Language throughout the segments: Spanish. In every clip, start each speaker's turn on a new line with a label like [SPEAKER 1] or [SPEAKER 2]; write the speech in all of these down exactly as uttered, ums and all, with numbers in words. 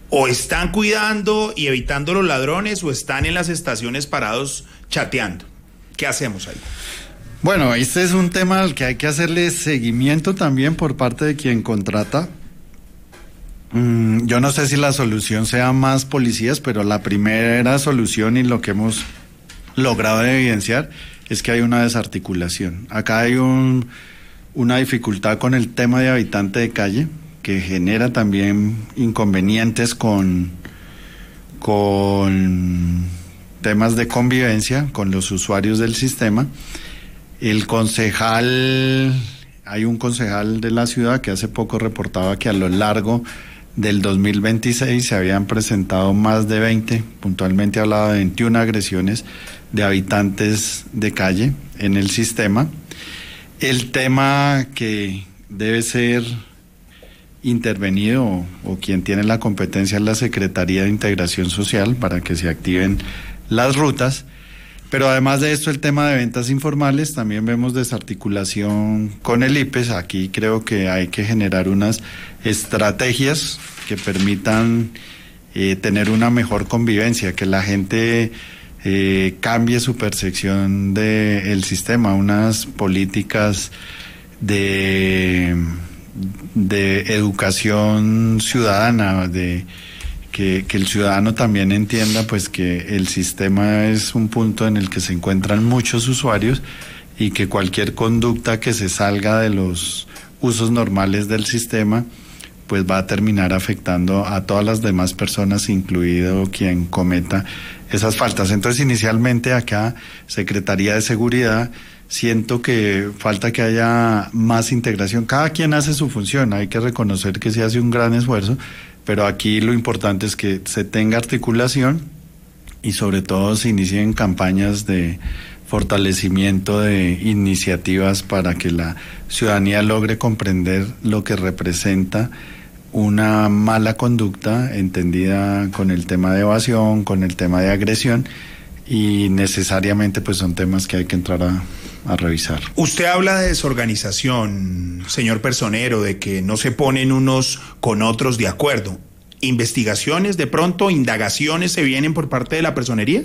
[SPEAKER 1] o están cuidando y evitando los ladrones o están en las estaciones parados chateando. ¿Qué hacemos ahí?
[SPEAKER 2] Bueno, este es un tema al que hay que hacerle seguimiento también por parte de quien contrata. Mm, yo no sé si la solución sea más policías, pero la primera solución y lo que hemos logrado evidenciar es que hay una desarticulación. Acá hay un, una dificultad con el tema de habitante de calle, que genera también inconvenientes con, con temas de convivencia con los usuarios del sistema. El concejal, hay un concejal de la ciudad que hace poco reportaba que a lo largo del dos mil veintiséis se habían presentado más de veinte, puntualmente hablaba de veintiuna agresiones de habitantes de calle en el sistema. El tema que debe ser intervenido o, o quien tiene la competencia es la Secretaría de Integración Social para que se activen las rutas, pero además de esto el tema de ventas informales, también vemos desarticulación con el I P E S. Aquí creo que hay que generar unas estrategias que permitan eh, tener una mejor convivencia, que la gente eh, cambie su percepción del sistema, unas políticas de de educación ciudadana, de que, que el ciudadano también entienda pues que el sistema es un punto en el que se encuentran muchos usuarios y que cualquier conducta que se salga de los usos normales del sistema pues va a terminar afectando a todas las demás personas, incluido quien cometa esas faltas. Entonces, inicialmente acá, Secretaría de Seguridad, siento que falta que haya más integración. Cada quien hace su función, hay que reconocer que se hace un gran esfuerzo, pero aquí lo importante es que se tenga articulación y sobre todo se inicien campañas de fortalecimiento de iniciativas para que la ciudadanía logre comprender lo que representa una mala conducta, entendida con el tema de evasión, con el tema de agresión, y necesariamente pues son temas que hay que entrar a, a revisar.
[SPEAKER 1] Usted habla de desorganización, señor Personero, de que no se ponen unos con otros de acuerdo. ¿Investigaciones, de pronto, indagaciones se vienen por parte de la personería?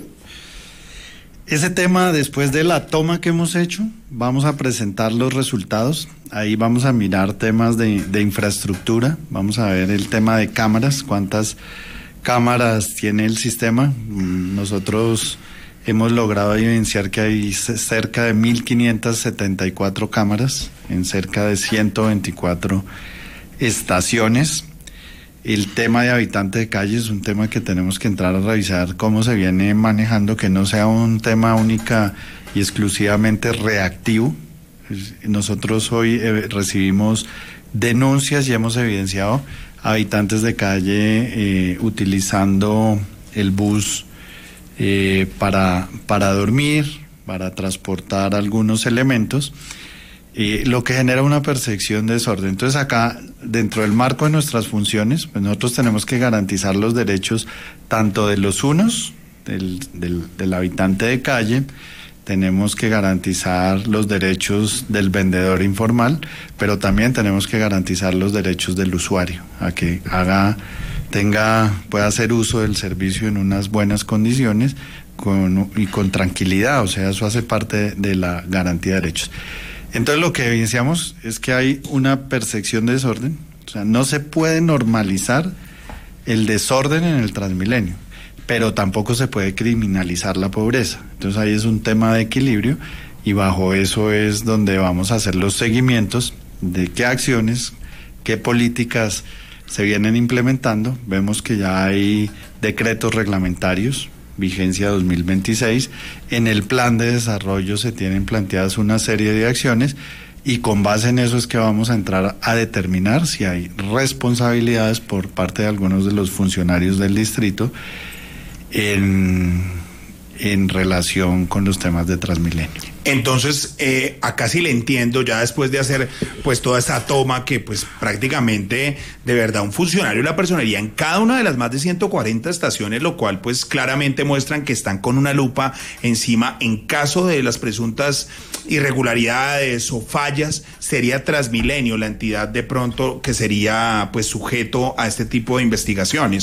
[SPEAKER 2] Ese tema, después de la toma que hemos hecho, vamos a presentar los resultados. Ahí vamos a mirar temas de, de infraestructura, vamos a ver el tema de cámaras, cuántas cámaras tiene el sistema. Nosotros hemos logrado evidenciar que hay cerca de mil quinientas setenta y cuatro cámaras en cerca de ciento veinticuatro estaciones. El tema de habitante de calle es un tema que tenemos que entrar a revisar cómo se viene manejando, que no sea un tema única y exclusivamente reactivo. Nosotros hoy eh, recibimos denuncias y hemos evidenciado habitantes de calle eh, utilizando el bus eh, para, para dormir, para transportar algunos elementos, eh, lo que genera una percepción de desorden. Entonces acá, dentro del marco de nuestras funciones, pues nosotros tenemos que garantizar los derechos tanto de los unos, del, del, del habitante de calle, tenemos que garantizar los derechos del vendedor informal, pero también tenemos que garantizar los derechos del usuario, a que haga, tenga, pueda hacer uso del servicio en unas buenas condiciones con, y con tranquilidad, o sea, eso hace parte de la garantía de derechos. Entonces lo que evidenciamos es que hay una percepción de desorden, o sea, no se puede normalizar el desorden en el Transmilenio, pero tampoco se puede criminalizar la pobreza. Entonces ahí es un tema de equilibrio y bajo eso es donde vamos a hacer los seguimientos de qué acciones, qué políticas se vienen implementando. Vemos que ya hay decretos reglamentarios, vigencia dos mil veintiséis, en el plan de desarrollo se tienen planteadas una serie de acciones y con base en eso es que vamos a entrar a determinar si hay responsabilidades por parte de algunos de los funcionarios del distrito en, en relación con los temas de Transmilenio.
[SPEAKER 1] Entonces, eh, acá sí le entiendo, ya después de hacer pues toda esa toma que pues prácticamente de verdad un funcionario de la personería en cada una de las más de ciento cuarenta estaciones, lo cual pues claramente muestran que están con una lupa encima en caso de las presuntas irregularidades o fallas, sería Transmilenio la entidad de pronto que sería pues sujeto a este tipo de investigaciones.